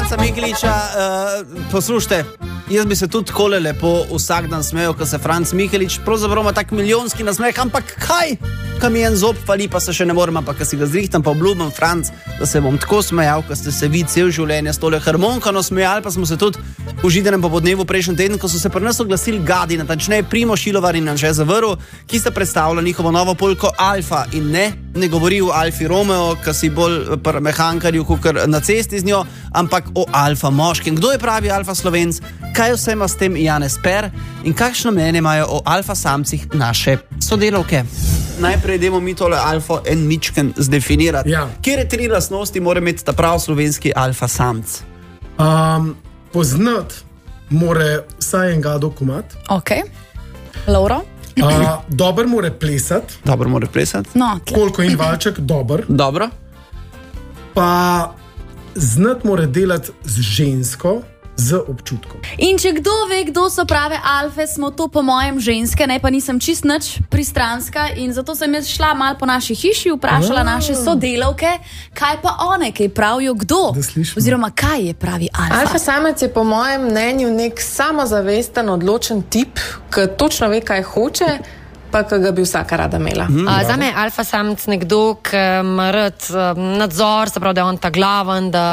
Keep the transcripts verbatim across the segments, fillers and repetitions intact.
Franca Mikeliča, uh, poslušajte, jaz bi se tudi takole lepo vsak dan smejal, ko se Franc Mikelič, pravzaprav ima tak milijonski nasmeh, ampak kaj? Kam mi en zob fali, pa se še ne morem, ampak ko si ga zrihtam, pa obljubim, Franc, da se bom tako smejal, ko ste se vi cel življenje s tole harmonkano smejali, pa smo se tudi v Židanem popodnevu prejšnji teden, ko so se pri nas oglasili gadi, natančneje Primož Ilovar in Anže Zavrl, ki sta predstavila njihovo novo polko Alfa in ne, ne govori o Alfi Romeo, ki si bolj pri mehankarju kukar na cesti z njo, ampak o Alfa moškem. Kdo je pravi Alfa Slovenc? Kaj vse ima s tem Janez Per in kakšno mnenje imajo o alfa samcih naše sodelavke? Najprej idemo mi tole alfa en mičken zdefinirati. Ja. Kjere tri lastnosti mora imeti ta prav slovenski alfa samc? Um, poznat more vsaj en gado komat. Ok. Lauro? Uh, dober more plesat. Dobro mora plesati. No, tle. Koliko in valček, dober. Dobro. Pa znat more delati z žensko, z občutkom. In če kdo ve, kdo so prave alfe, smo to po mojem ženske, ne, pa nisem čist nič pristranska in zato sem jaz šla mal po naši hiši, vprašala Ah. naše sodelavke, kaj pa one, kaj pravijo kdo, Da slišimo. oziroma kaj je pravi alfa. Alfa samec je po mojem mnenju nek samozavesten, odločen tip, ki točno ve, kaj hoče, pa ki ga bi vsaka rada imela. Hmm, uh, Zame je alfa samec nekdo, ki ima rad uh, nadzor, se pravi, da je on ta glaven, da,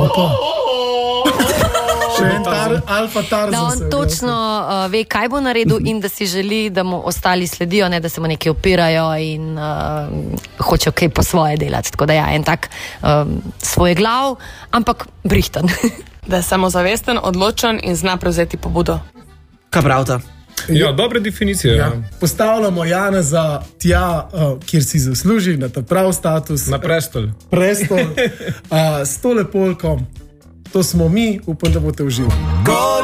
Še en tar, alfa tarzan. da on se točno uh, ve, kaj bo naredil in da si želi, da mu ostali sledijo, ne da se mu nekaj opirajo in uh, hočejo kaj po svoje delati. Tako da ja, en tak um, svoj glav, ampak brihten. Da je samozavesten, odločen in zna prevzeti pobudo. Kaj pravite? Ja, dobre definicije. Ja. Ja. Postavljamo Janeza tja, uh, kjer si zasluži, na ta prav status. Na prestol. prestol. Uh, s tole polkom. To smo mi, upam, da boste uživali.